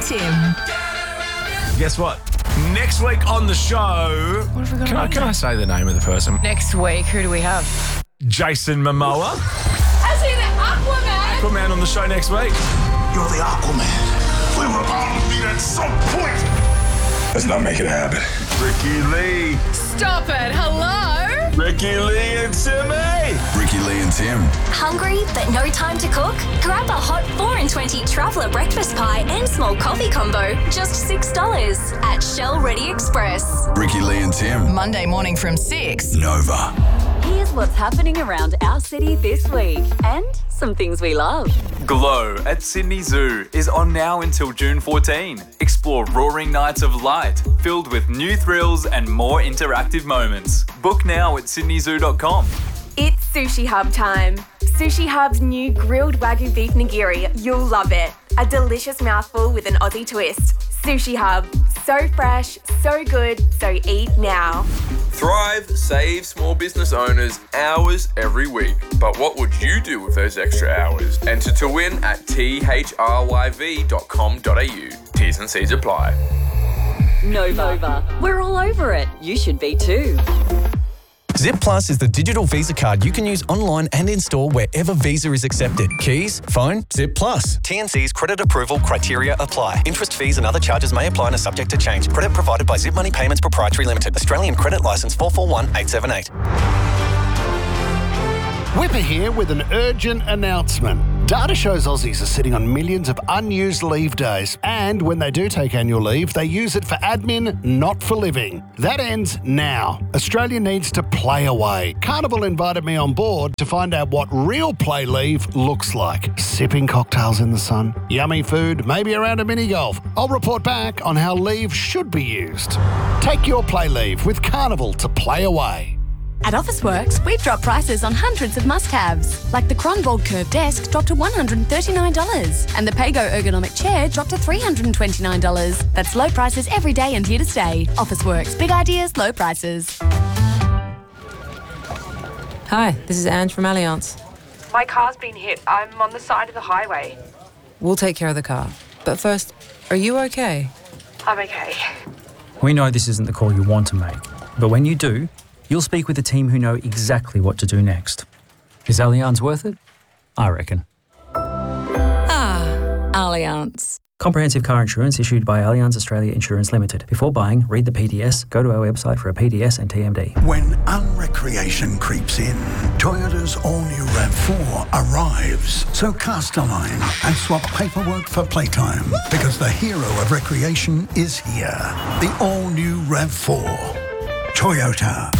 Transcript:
Tim. Guess what? Next week on the show... What have we got? Can I say the name of the person? Next week, who do we have? Jason Momoa. As in Aquaman. Aquaman on the show next week. You're the Aquaman. We were bound to meet at some point. Let's not make it happen. Ricky Lee. Stop it. Hello? Ricky Lee and Timmy. Ricky Lee and Tim. Hungry but no time to cook? Grab a hot 4 and 20 traveller breakfast pie and small coffee combo, just $6 at Shell Ready Express. Ricky Lee and Tim. Monday morning from 6. Nova. Here's what's happening around our city this week and some things we love. Glow at Sydney Zoo is on now until June 14. Explore roaring nights of light filled with new thrills and more interactive moments. Book now at sydneyzoo.com. It's Sushi Hub time. Sushi Hub's new grilled Wagyu beef nigiri. You'll love it. A delicious mouthful with an Aussie twist. Sushi Hub. So fresh, so good, so eat now. Thrive saves small business owners hours every week. But what would you do with those extra hours? Enter to win at thryv.com.au. T's and C's apply. Nova. We're all over it. You should be too. Zip Plus is the digital Visa card you can use online and in store wherever Visa is accepted. Keys, phone, Zip Plus. TNC's credit approval criteria apply. Interest, fees and other charges may apply and are subject to change. Credit provided by Zip Money Payments Proprietary Limited. Australian Credit Licence 441878. Whipper here with an urgent announcement. Data shows Aussies are sitting on millions of unused leave days, and when they do take annual leave, they use it for admin, not for living. That ends now. Australia needs to play away. Carnival invited me on board to find out what real play leave looks like. Sipping cocktails in the sun, yummy food, maybe around a mini golf. I'll report back on how leave should be used. Take your play leave with Carnival to play away. At Officeworks, we've dropped prices on hundreds of must-haves, like the Cronvold Curve Desk dropped to $139 and the Pago Ergonomic Chair dropped to $329. That's low prices every day and here to stay. Officeworks, big ideas, low prices. Hi, this is Ange from Allianz. My car's been hit. I'm on the side of the highway. We'll take care of the car. But first, are you okay? I'm okay. We know this isn't the call you want to make, but when you do, you'll speak with a team who know exactly what to do next. Is Allianz worth it? I reckon. Allianz. Comprehensive car insurance issued by Allianz Australia Insurance Limited. Before buying, read the PDS, go to our website for a PDS and TMD. When unrecreation creeps in, Toyota's all-new RAV4 arrives. So cast a line and swap paperwork for playtime, because the hero of recreation is here. The all-new RAV4. Toyota.